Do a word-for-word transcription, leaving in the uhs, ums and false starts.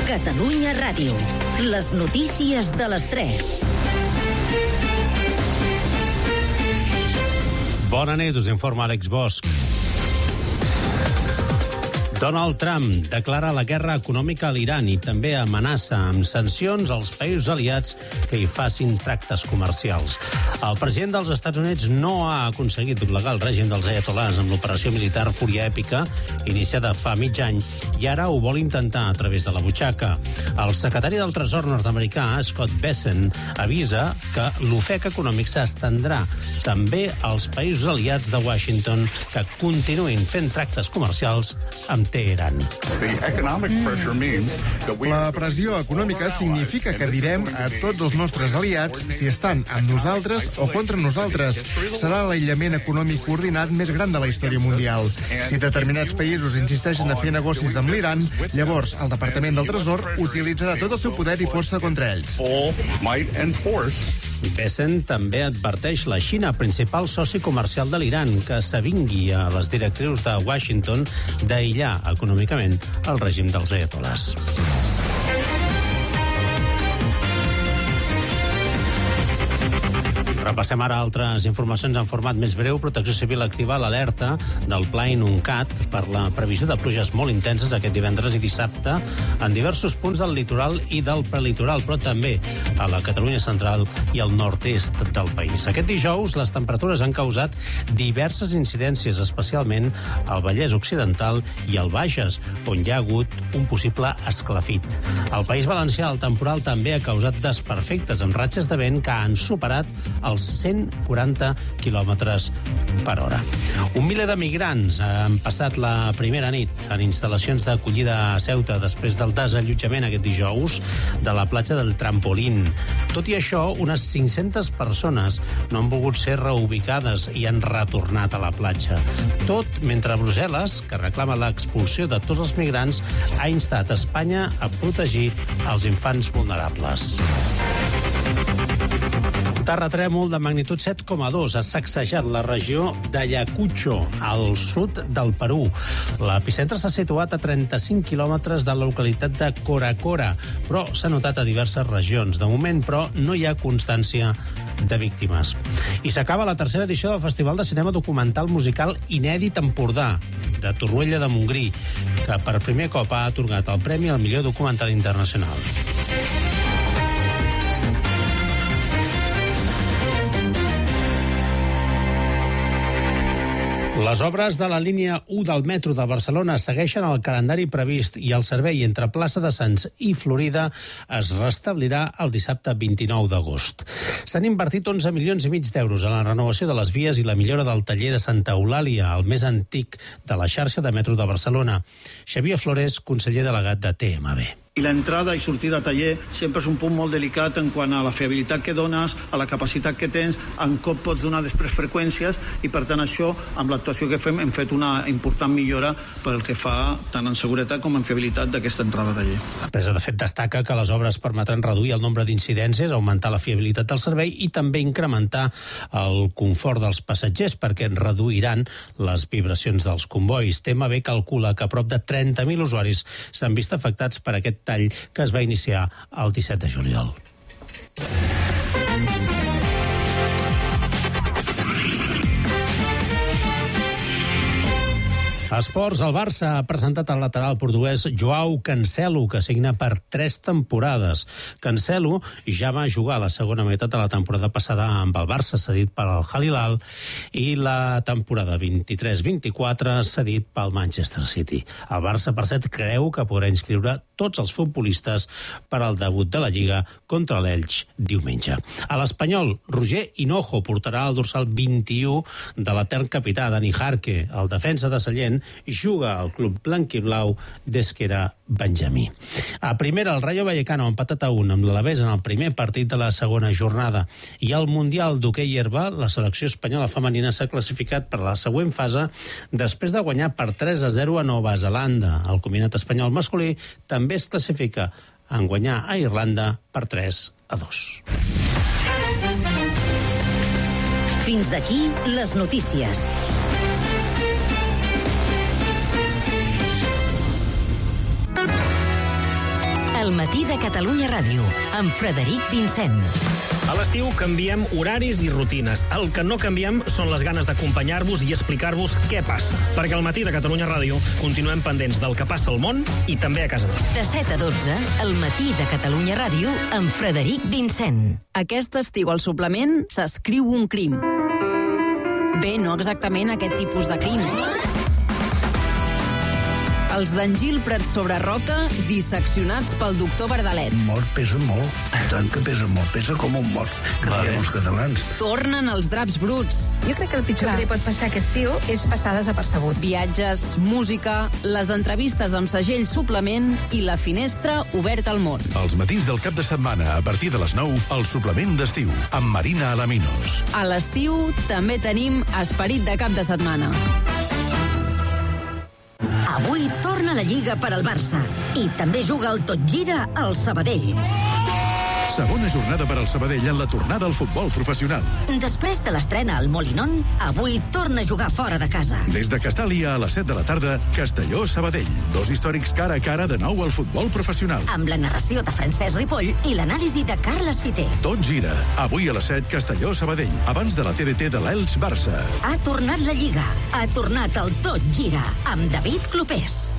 Catalunya Ràdio. Les notícies de les tres. Bona nit, us informa Àlex Bosch. Donald Trump declara la guerra econòmica a l'Iran i també amenaça amb sancions als països aliats que hi facin tractes comercials. El president dels Estats Units no ha aconseguit doblegar el règim dels ayatolás amb l'operació militar Fúria Èpica, iniciada fa mig any, i ara ho vol intentar a través de la butxaca. El secretari del Tresor nord-americà, Scott Bessent, avisa que l'ofec econòmic s'estendrà també als països aliats de Washington que continuïn fent tractes comercials amb Teheran. La pressió econòmica significa que direm a tots els nostres aliats si estan amb nosaltres o contra nosaltres. Serà l'aïllament econòmic coordinat més gran de la història mundial. Si determinats països insisteixen a fer negocis amb l'Iran, llavors el Departament del Tresor utilitzarà tot el seu poder i força contra ells. Bessent també adverteix la Xina, principal soci comercial de l'Iran, que s'avingui a les directrius de Washington d'aïllar econòmicament el règim dels ayatolás. Repassem ara altres informacions en format més breu. Protecció Civil activa l'alerta del Pla Inuncat per la previsió de pluges molt intenses aquest divendres i dissabte en diversos punts del litoral i del prelitoral, però també a la Catalunya central i al nord-est del país. Aquest dijous les temperatures han causat diverses incidències, especialment al Vallès Occidental i al Bages, on hi ha hagut un possible esclafit. Al País Valencià el temporal també ha causat desperfectes amb ratxes de vent que han superat els cent quaranta quilòmetres per hora. Un miler de migrants han passat la primera nit en instal·lacions d'acollida a Ceuta després del desallotjament aquest dijous de la platja del Trampolín. Tot i això, unes cinc-centes persones no han volgut ser reubicades i han retornat a la platja. Tot mentre Brussel·les, que reclama l'expulsió de tots els migrants, ha instat Espanya a protegir els infants vulnerables. Terratrèmol de magnitud set coma dos ha sacsejat la regió d'Ayacucho, al sud del Perú. L'epicentre s'ha situat a trenta-cinc quilòmetres de la localitat de Coracora, però s'ha notat a diverses regions. De moment, però, no hi ha constància de víctimes. I s'acaba la tercera edició del Festival de Cinema Documental Musical Inèdit Empordà, de Torroella de Montgrí, que per primer cop ha atorgat el Premi al millor documental internacional. Les obres de la línia u del metro de Barcelona segueixen el calendari previst i el servei entre Plaça de Sants i Florida es restablirà el dissabte vint-i-nou d'agost. S'han invertit onze milions i mig d'euros en la renovació de les vies i la millora del taller de Santa Eulàlia, el més antic de la xarxa de metro de Barcelona. Xavier Flores, conseller delegat de T M B. I l'entrada i sortida a taller sempre és un punt molt delicat en quant a la fiabilitat que dones, a la capacitat que tens, en com pots donar després freqüències, i per tant això, amb l'actuació que fem, hem fet una important millora pel que fa tant en seguretat com en fiabilitat d'aquesta entrada a taller. L'empresa, de fet, destaca que les obres permetran reduir el nombre d'incidències, augmentar la fiabilitat del servei i també incrementar el confort dels passatgers perquè reduiran les vibracions dels combois. T M B calcula que a prop de trenta mil usuaris s'han vist afectats per aquest tall que es va iniciar el disset de juliol. Esports, el Barça ha presentat el lateral portuguès Joao Cancelo, que signa per tres temporades. Cancelo ja va jugar a la segona meitat de la temporada passada amb el Barça, cedit per al Al Hilal, i la temporada vint-i-tres vint-i-quatre cedit pel Manchester City. El Barça, per cert, creu que podrà inscriure tots els futbolistes per al debut de la Lliga contra l'Elx diumenge. A l'Espanyol, Roger Hinojo portarà el dorsal vint-i-u de l'etern capità Dani Jarque. El defensa de Sallent juga al club blanquiblau des que era benjamí. A primera, el Rayo Vallecano ha empatat a un amb l'Alavés en el primer partit de la segona jornada. I al Mundial d'hoquei herba, la selecció espanyola femenina s'ha classificat per a la següent fase després de guanyar per tres a zero a Nova Zelanda. El combinat espanyol masculí també es classifica en guanyar a Irlanda per tres a dos. Fins aquí les notícies. El El matí de Catalunya Ràdio, amb Frederic Vincent. A l'estiu canviem horaris i rutines. El que no canviem són les ganes d'acompanyar-vos i explicar-vos què passa. Perquè al matí de Catalunya Ràdio continuem pendents del que passa al món i també a casa nostra. De set a dotze, el matí de Catalunya Ràdio, amb Frederic Vincent. Aquest estiu al suplement s'escriu un crim. Bé, no exactament aquest tipus de crim. Els d'Angil Prats sobre Roca, disseccionats pel doctor Verdalet. Mort pesa molt, tant que pesa molt, pesa com un mort, que vale. Diem els catalans. Tornen els draps bruts. Jo crec que el pitjor Clar. que li pot passar a aquest tio és passar desapercebut. Viatges, música, les entrevistes amb segell suplement i la finestra oberta al món. Els matins del cap de setmana, a partir de les nou, el suplement d'estiu, amb Marina Alaminos. A l'estiu també tenim esperit de cap de setmana. Avui torna la Lliga per al Barça i també juga el Tot Gira al Sabadell. Segona jornada per al Sabadell en la tornada al futbol professional. Després de l'estrena al Molinón, avui torna a jugar fora de casa. Des de Castàlia a les set de la tarda, Castelló-Sabadell. Dos històrics cara a cara de nou al futbol professional. Amb la narració de Francesc Ripoll i l'anàlisi de Carles Fiter. Tot gira. Avui a les set, Castelló-Sabadell. Abans de la T D T de l'Elx-Barça. Ha tornat la Lliga. Ha tornat el Tot Gira amb David Clopés.